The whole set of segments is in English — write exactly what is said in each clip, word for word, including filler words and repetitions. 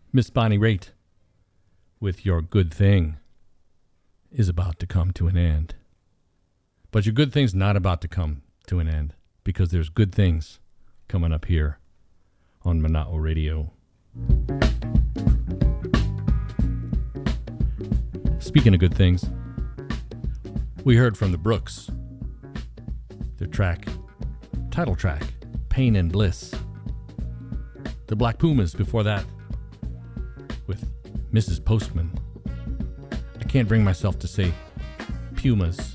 Miss Bonnie Raitt with Your Good Thing is about to come to an end. But your good thing's not about to come to an end, because there's good things coming up here on Mana'o Radio. Speaking of good things, we heard from the Brooks, their track, title track, Pain and Bliss. The Black Pumas before that, with Missus Postman. I can't bring myself to say Pumas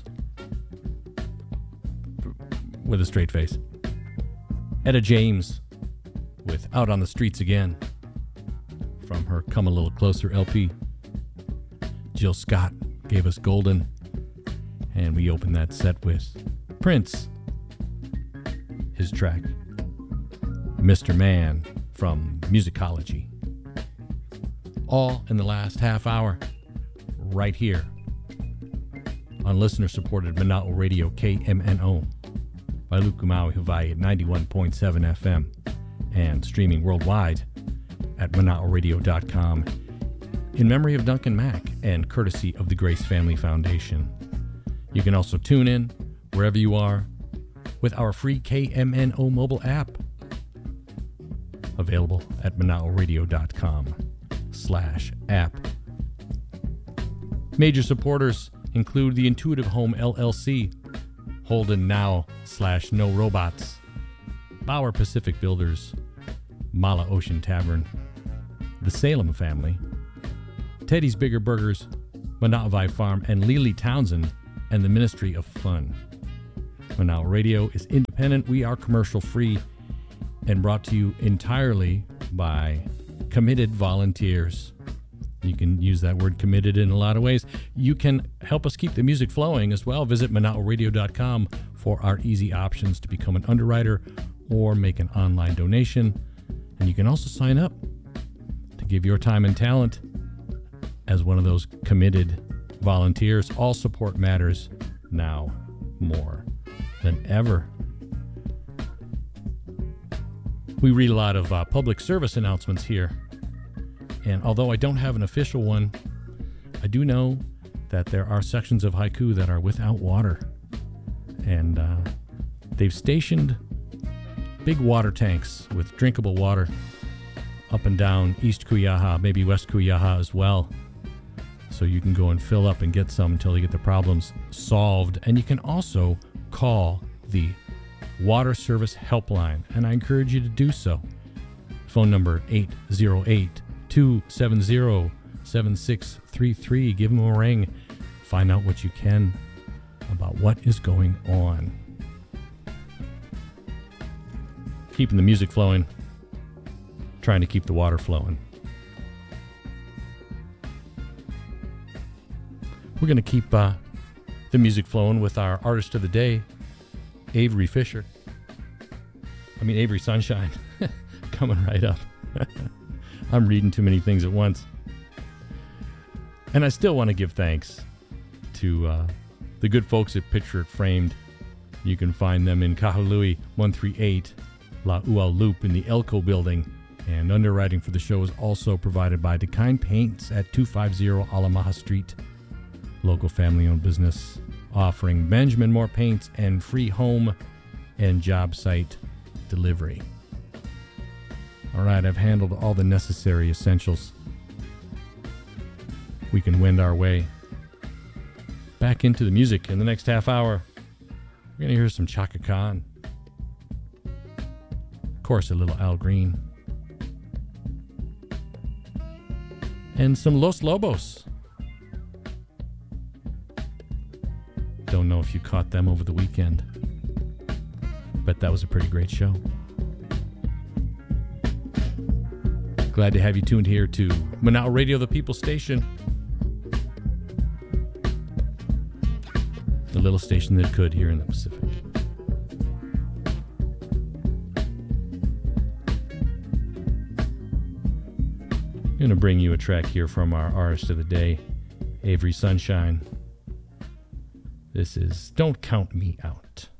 with a straight face. Etta James with Out on the Streets Again from her Come a Little Closer L P. Jill Scott gave us Golden, and we opened that set with Prince, his track Mister Man from Musicology. All in the last half hour, right here on listener-supported Mana'o Radio, K M N O, Wailuku, Maui, Hawaii at ninety-one point seven F M, and streaming worldwide at mana'o radio dot com, in memory of Duncan Mack and courtesy of the Grace Family Foundation. You can also tune in wherever you are with our free K M N O mobile app, available at mana'o radio dot com slash app. Major supporters include the Intuitive Home L L C, Holden Now slash No Robots, Bauer Pacific Builders, Mala Ocean Tavern, the Salem Family, Teddy's Bigger Burgers, Mana'avai Farm, and Lily Townsend, and the Ministry of Fun. Mana'o Radio is independent. We are commercial free and brought to you entirely by committed volunteers. You can use that word committed in a lot of ways. You can help us keep the music flowing as well. Visit mana'o radio dot com for our easy options to become an underwriter or make an online donation. And you can also sign up to give your time and talent as one of those committed volunteers. All support matters now more than ever. We read a lot of uh, public service announcements here, and although I don't have an official one, I do know that there are sections of Haiku that are without water, and uh, they've stationed big water tanks with drinkable water up and down East Kuyaha, maybe West Kuyaha as well, so you can go and fill up and get some until they get the problems solved. And you can also call the Water Service Helpline, and I encourage you to do so. Phone number eight zero eight, two seven zero, seven six three three. Give them a ring. Find out what you can about what is going on. Keeping the music flowing, trying to keep the water flowing. We're going to keep uh, the music flowing with our artist of the day, Avery Fisher. I mean, Avery Sunshine. Coming right up. I'm reading too many things at once. And I still want to give thanks to uh, the good folks at Picture It Framed. You can find them in Kahului, one thirty-eight La Ua Loop in the Elko building. And underwriting for the show is also provided by DeKine Paints at two fifty Alamaha Street. Local family-owned business offering Benjamin Moore paints and free home and job site delivery. All right, I've handled all the necessary essentials. We can wend our way back into the music in the next half hour. We're going to hear some Chaka Khan. Of course, a little Al Green. And some Los Lobos. Don't know if you caught them over the weekend, but that was a pretty great show. Glad to have you tuned here to Mana'o Radio, the People Station. The little station that could here in the Pacific. I'm going to bring you a track here from our artist of the day, Avery Sunshine. This is Don't Count Me Out.